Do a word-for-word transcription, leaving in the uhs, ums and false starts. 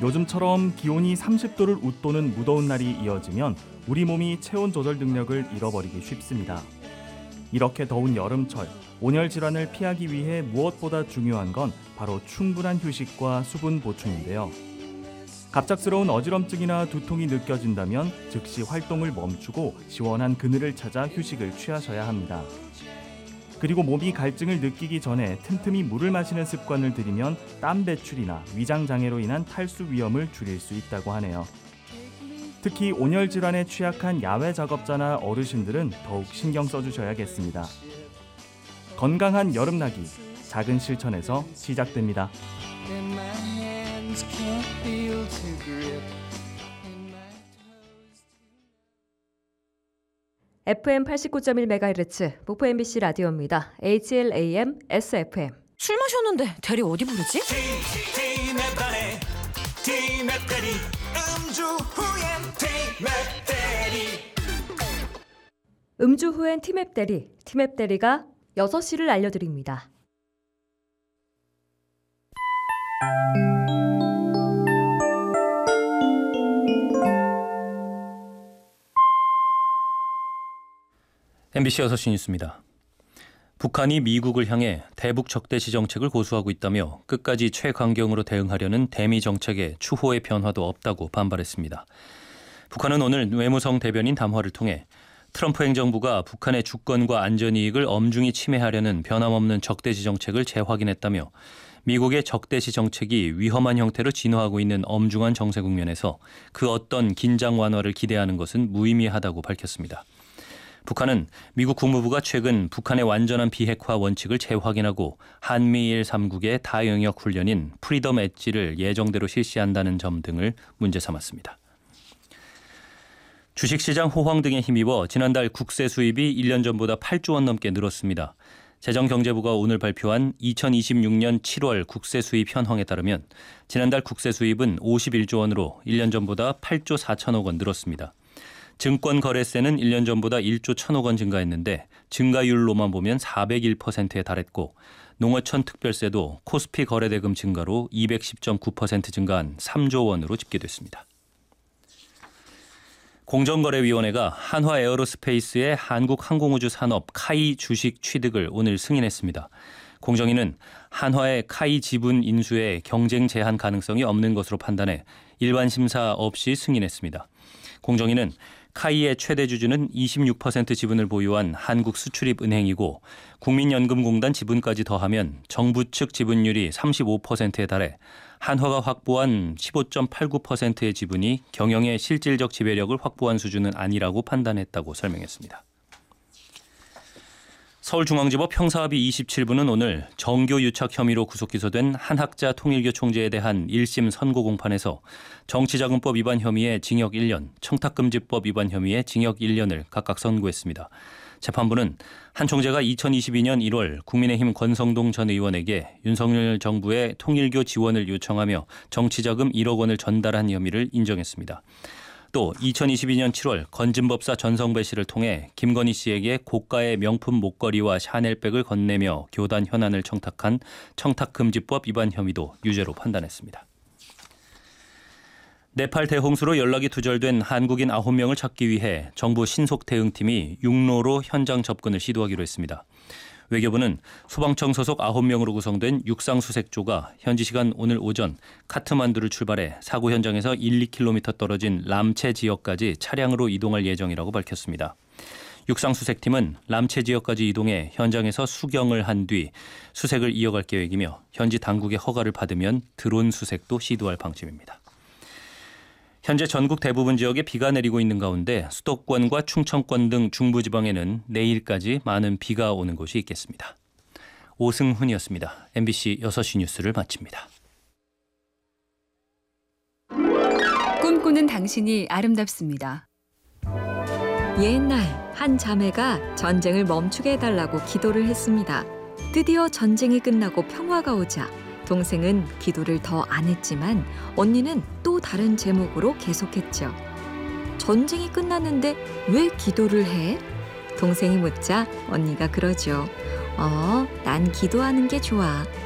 요즘처럼 기온이 삼십 도를 웃도는 무더운 날이 이어지면 우리 몸이 체온 조절 능력을 잃어버리기 쉽습니다. 이렇게 더운 여름철, 온열 질환을 피하기 위해 무엇보다 중요한 건 바로 충분한 휴식과 수분 보충인데요. 갑작스러운 어지럼증이나 두통이 느껴진다면 즉시 활동을 멈추고 시원한 그늘을 찾아 휴식을 취하셔야 합니다. 그리고 몸이 갈증을 느끼기 전에 틈틈이 물을 마시는 습관을 들이면 땀 배출이나 위장 장애로 인한 탈수 위험을 줄일 수 있다고 하네요. 특히 온열 질환에 취약한 야외 작업자나 어르신들은 더욱 신경 써주셔야겠습니다. 건강한 여름나기, 작은 실천에서 시작됩니다. 에프엠 팔십구 점 일 메가헤르츠 목포 엠비씨 라디오입니다. 에이치엘에이엠 에스에프엠. 술 마셨는데 대리 어디 부르지? 음주 후엔 티맵 대리, 티맵 대리가 여섯 시를 알려드립니다. 엠비씨 여섯 시 뉴스입니다. 북한이 미국을 향해 대북 적대시 정책을 고수하고 있다며 끝까지 최강경으로 대응하려는 대미 정책에 추호의 변화도 없다고 반발했습니다. 북한은 오늘 외무성 대변인 담화를 통해 트럼프 행정부가 북한의 주권과 안전이익을 엄중히 침해하려는 변함없는 적대시 정책을 재확인했다며 미국의 적대시 정책이 위험한 형태로 진화하고 있는 엄중한 정세 국면에서 그 어떤 긴장 완화를 기대하는 것은 무의미하다고 밝혔습니다. 북한은 미국 국무부가 최근 북한의 완전한 비핵화 원칙을 재확인하고 한미일 삼 국의 다영역 훈련인 프리덤 엣지를 예정대로 실시한다는 점 등을 문제 삼았습니다. 주식시장 호황 등에 힘입어 지난달 국세 수입이 일 년 전보다 팔조 원 넘게 늘었습니다. 재정경제부가 오늘 발표한 이천이십육 년 칠월 국세 수입 현황에 따르면 지난달 국세 수입은 오십일조 원으로 일 년 전보다 팔조 사천억 원 늘었습니다. 증권 거래세는 일 년 전보다 일조 천억 원 증가했는데 증가율로만 보면 사백일 퍼센트에 달했고 농어촌 특별세도 코스피 거래대금 증가로 이백십 점 구 퍼센트 증가한 삼조 원으로 집계됐습니다. 공정거래위원회가 한화 에어로스페이스의 한국항공우주 산업 카이 주식 취득을 오늘 승인했습니다. 공정위는 한화의 카이 지분 인수에 경쟁 제한 가능성이 없는 것으로 판단해 일반 심사 없이 승인했습니다. 공정위는 카이의 최대 주주는 이십육 퍼센트 지분을 보유한 한국수출입은행이고 국민연금공단 지분까지 더하면 정부 측 지분율이 삼십오 퍼센트에 달해 한화가 확보한 십오 점 팔구 퍼센트의 지분이 경영의 실질적 지배력을 확보한 수준은 아니라고 판단했다고 설명했습니다. 서울중앙지법 형사합의 이십칠 부는 오늘 정교 유착 혐의로 구속 기소된 한학자 통일교 총재에 대한 일 심 선고 공판에서 정치자금법 위반 혐의의 징역 일 년, 청탁금지법 위반 혐의의 징역 일 년을 각각 선고했습니다. 재판부는 한 총재가 이천이십이 년 일월 국민의힘 권성동 전 의원에게 윤석열 정부의 통일교 지원을 요청하며 정치자금 일억 원을 전달한 혐의를 인정했습니다. 또 이천이십이 년 칠월 건진법사 전성배 씨를 통해 김건희 씨에게 고가의 명품 목걸이와 샤넬백을 건네며 교단 현안을 청탁한 청탁금지법 위반 혐의도 유죄로 판단했습니다. 네팔 대홍수로 연락이 두절된 한국인 아홉 명을 찾기 위해 정부 신속대응팀이 육로로 현장 접근을 시도하기로 했습니다. 외교부는 소방청 소속 아홉 명으로 구성된 육상수색조가 현지 시간 오늘 오전 카트만두를 출발해 사고 현장에서 일, 이 킬로미터 떨어진 람체 지역까지 차량으로 이동할 예정이라고 밝혔습니다. 육상수색팀은 람체 지역까지 이동해 현장에서 수경을 한 뒤 수색을 이어갈 계획이며 현지 당국의 허가를 받으면 드론 수색도 시도할 방침입니다. 현재 전국 대부분 지역에 비가 내리고 있는 가운데 수도권과 충청권 등 중부지방에는 내일까지 많은 비가 오는 곳이 있겠습니다. 오승훈이었습니다. 엠비씨 여섯 시 뉴스를 마칩니다. 꿈꾸는 당신이 아름답습니다. 옛날 한 자매가 전쟁을 멈추게 해달라고 기도를 했습니다. 드디어 전쟁이 끝나고 평화가 오자 동생은 기도를 더 안 했지만 언니는 또 다른 제목으로 계속했죠. 전쟁이 끝났는데 왜 기도를 해? 동생이 묻자 언니가 그러죠. 어, 난 기도하는 게 좋아.